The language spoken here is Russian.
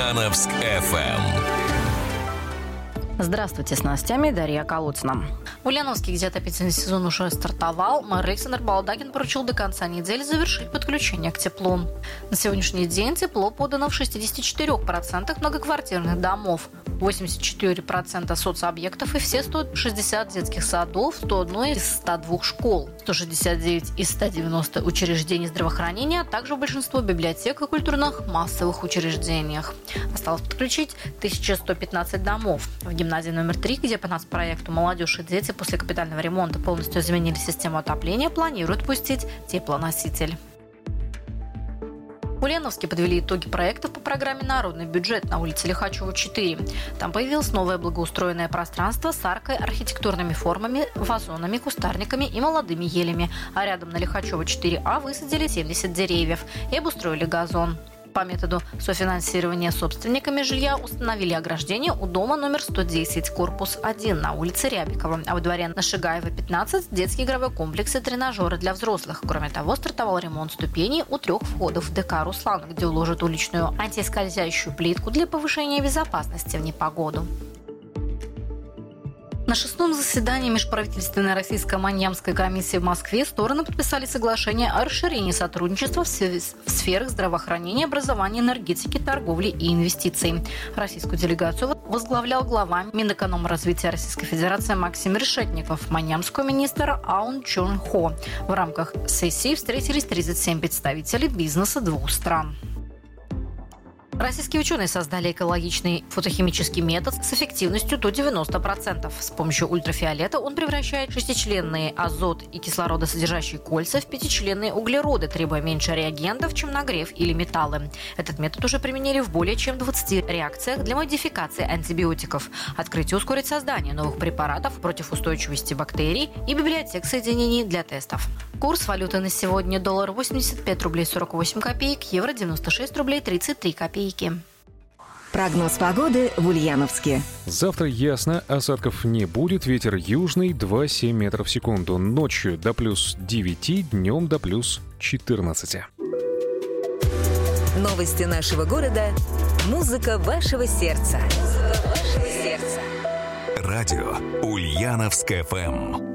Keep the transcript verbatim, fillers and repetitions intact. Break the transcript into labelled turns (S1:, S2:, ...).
S1: Ульяновск эф эм.
S2: Здравствуйте, с новостями Дарья Колодцина. В Ульяновске, где отопительный сезон уже стартовал, мэр Александр Балдакин поручил до конца недели завершить подключение к теплу. На сегодняшний день тепло подано в шестьдесят четыре процента многоквартирных домов, восемьдесят четыре процента соцобъектов и все сто шестьдесят детских садов, сто один из ста двух школ, сто шестьдесят девять из ста девяноста учреждений здравоохранения, а также большинство библиотек и культурных массовых учреждениях. Осталось подключить тысяча сто пятнадцать домов. В гимназии номер три, где по нацпроекту «Молодежь и дети» после капитального ремонта полностью заменили систему отопления, планируют пустить теплоноситель. В Ульяновске подвели итоги проектов по программе «Народный бюджет» на улице Лихачева, четыре. Там появилось новое благоустроенное пространство с аркой, архитектурными формами, вазонами, кустарниками и молодыми елями. А рядом на Лихачева, четыре А высадили семьдесят деревьев и обустроили газон. По методу софинансирования собственниками жилья установили ограждение у дома номер сто десять, корпус один на улице Рябикова. А во дворе на Шигаева, пятнадцать, детский игровой комплекс и тренажеры для взрослых. Кроме того, стартовал ремонт ступеней у трех входов в ДК «Руслан», где уложат уличную антискользящую плитку для повышения безопасности в непогоду. На шестом заседании межправительственной российско-маньямской комиссии в Москве стороны подписали соглашение о расширении сотрудничества в сферах здравоохранения, образования, энергетики, торговли и инвестиций. Российскую делегацию возглавлял глава Минэкономразвития Российской Федерации Максим Решетников, маньямского министра Аун Чон Хо. В рамках сессии встретились тридцать семь представителей бизнеса двух стран. Российские ученые создали экологичный фотохимический метод с эффективностью до девяноста процентов. С помощью ультрафиолета он превращает шестичленные азот и кислородосодержащие кольца в пятичленные углероды, требуя меньше реагентов, чем нагрев или металлы. Этот метод уже применили в более чем двадцати реакциях для модификации антибиотиков. Открытие ускорит создание новых препаратов против устойчивости бактерий и библиотек соединений для тестов. Курс валюты на сегодня: доллар восемьдесят пять рублей сорок восемь копеек, евро девяносто шесть рублей тридцать три копейки.
S3: Прогноз погоды в Ульяновске.
S4: Завтра ясно, осадков не будет, ветер южный два целых семь метров в секунду. Ночью до плюс девяти, днем до плюс четырнадцати.
S3: Новости нашего города. Музыка вашего сердца.
S1: Радио Ульяновск эф эм.